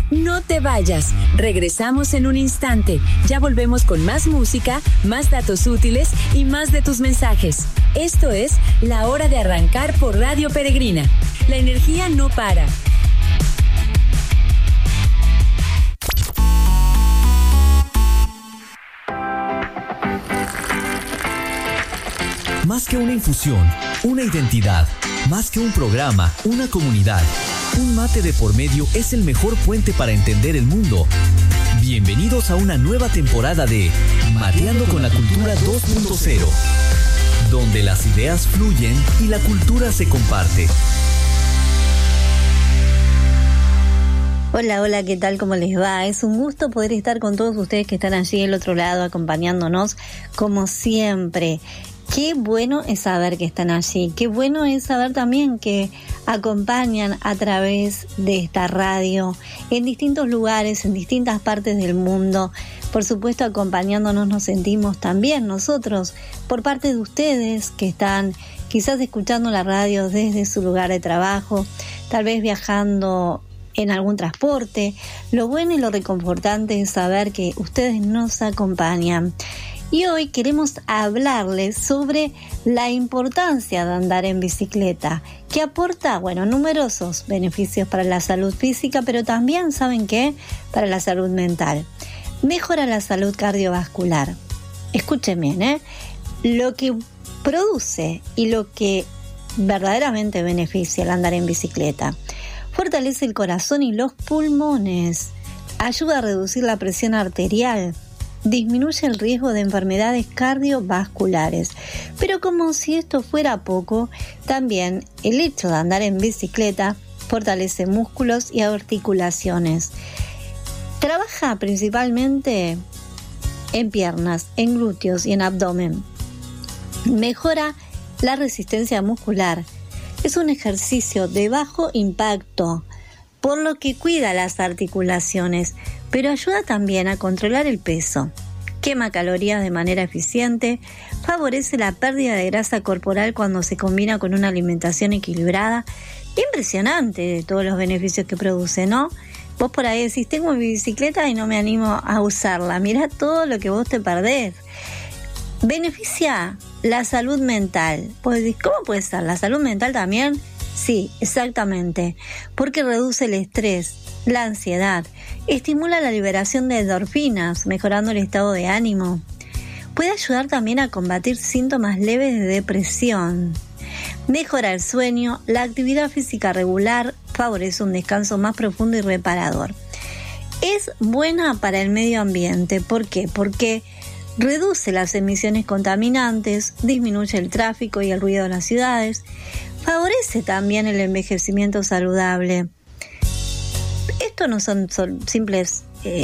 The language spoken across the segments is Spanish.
No te vayas, regresamos en un instante. Ya volvemos con más música, más datos útiles y más de tus mensajes. Esto es La Hora de Arrancar por Radio Peregrina. La energía no para. Más que una infusión, una identidad. Más que un programa, una comunidad. Un mate de por medio es el mejor puente para entender el mundo. Bienvenidos a una nueva temporada de Mateando con la Cultura 2.0, donde las ideas fluyen y la cultura se comparte. Hola, hola, ¿qué tal? ¿Cómo les va? Es un gusto poder estar con todos ustedes que están allí del otro lado acompañándonos como siempre. Qué bueno es saber que están allí, qué bueno es saber también que acompañan a través de esta radio en distintos lugares, en distintas partes del mundo. Por supuesto, acompañándonos nos sentimos también nosotros por parte de ustedes que están quizás escuchando la radio desde su lugar de trabajo, tal vez viajando en algún transporte. Lo bueno y lo reconfortante es saber que ustedes nos acompañan. Y hoy queremos hablarles sobre la importancia de andar en bicicleta, que aporta, numerosos beneficios para la salud física, pero también, ¿saben qué? Para la salud mental. Mejora la salud cardiovascular. Escuchen bien, lo que produce y lo que verdaderamente beneficia el andar en bicicleta. Fortalece el corazón y los pulmones. Ayuda a reducir la presión arterial. Disminuye el riesgo de enfermedades cardiovasculares. Pero como si esto fuera poco, también el hecho de andar en bicicleta fortalece músculos y articulaciones. Trabaja principalmente en piernas, en glúteos y en abdomen. Mejora la resistencia muscular. Es un ejercicio de bajo impacto, por lo que cuida las articulaciones, pero ayuda también a controlar el peso. Quema calorías de manera eficiente, favorece la pérdida de grasa corporal cuando se combina con una alimentación equilibrada. Impresionante todos los beneficios que produce, ¿no? Vos por ahí decís, tengo mi bicicleta y no me animo a usarla. Mirá todo lo que vos te perdés. Beneficia la salud mental. Vos decís, ¿cómo puede ser? ¿La salud mental también? Sí, exactamente, porque reduce el estrés, la ansiedad, estimula la liberación de endorfinas, mejorando el estado de ánimo. Puede ayudar también a combatir síntomas leves de depresión. Mejora el sueño, la actividad física regular, favorece un descanso más profundo y reparador. Es buena para el medio ambiente, ¿por qué? Porque reduce las emisiones contaminantes, disminuye el tráfico y el ruido de las ciudades, favorece también el envejecimiento saludable. Esto no son simples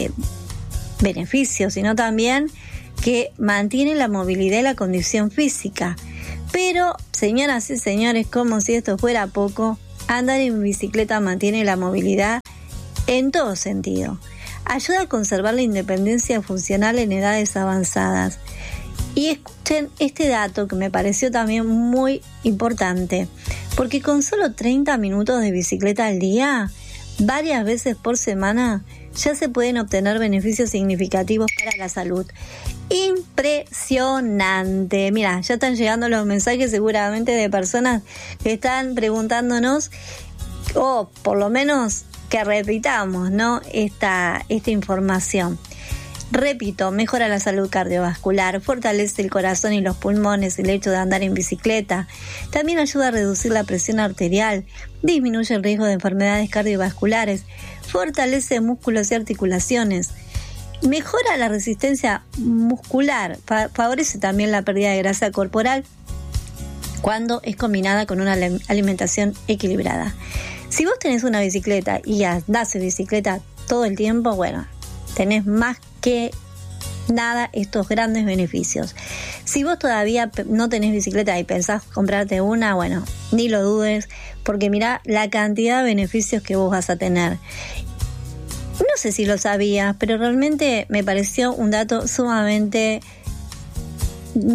beneficios, sino también que mantiene la movilidad y la condición física. Pero, señoras y señores, como si esto fuera poco, andar en bicicleta mantiene la movilidad en todo sentido. Ayuda a conservar la independencia funcional en edades avanzadas. Y escuchen este dato que me pareció también muy importante, porque con solo 30 minutos de bicicleta al día, varias veces por semana, ya se pueden obtener beneficios significativos para la salud. Impresionante. Mira, ya están llegando los mensajes seguramente de personas que están preguntándonos, o por lo menos que repitamos, ¿no? Esta información. Repito, mejora la salud cardiovascular, fortalece el corazón y los pulmones el hecho de andar en bicicleta. También ayuda a reducir la presión arterial, disminuye el riesgo de enfermedades cardiovasculares, fortalece músculos y articulaciones, mejora la resistencia muscular, favorece también la pérdida de grasa corporal cuando es combinada con una alimentación equilibrada. Si vos tenés una bicicleta y andás en bicicleta todo el tiempo, tenés más que nada estos grandes beneficios. Si vos todavía no tenés bicicleta y pensás comprarte una, ni lo dudes, porque mirá la cantidad de beneficios que vos vas a tener. No sé si lo sabías, pero realmente me pareció un dato sumamente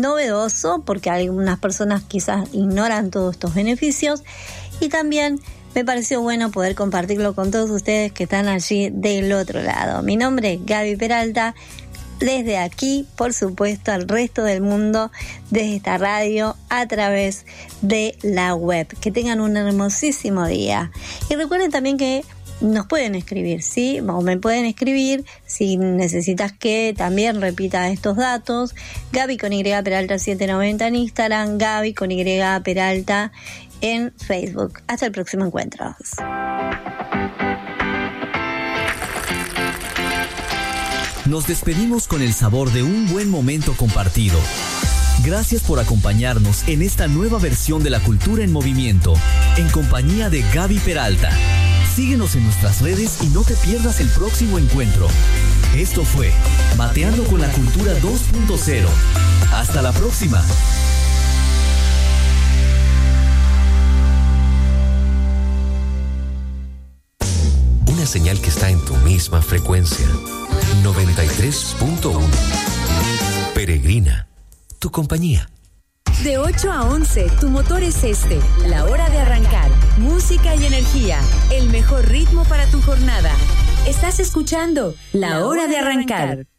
novedoso, porque algunas personas quizás ignoran todos estos beneficios, y también me pareció bueno poder compartirlo con todos ustedes que están allí del otro lado. Mi nombre es Gaby Peralta. Desde aquí, por supuesto, al resto del mundo, desde esta radio, a través de la web. Que tengan un hermosísimo día. Y recuerden también que nos pueden escribir, ¿sí? O me pueden escribir si necesitas que también repita estos datos. Gaby con Y Peralta 790 en Instagram, Gaby con Y Peralta en Facebook. Hasta el próximo encuentro. Nos despedimos con el sabor de un buen momento compartido. Gracias por acompañarnos en esta nueva versión de La Cultura en Movimiento, en compañía de Gaby Peralta. Síguenos en nuestras redes y no te pierdas el próximo encuentro. Esto fue Mateando con la Cultura 2.0. Hasta la próxima. Una señal que está en tu misma frecuencia. 93.1. Peregrina, tu compañía. De 8 a 11, tu motor es este. La hora de arrancar. Música y energía. El mejor ritmo para tu jornada. Estás escuchando La Hora de Arrancar.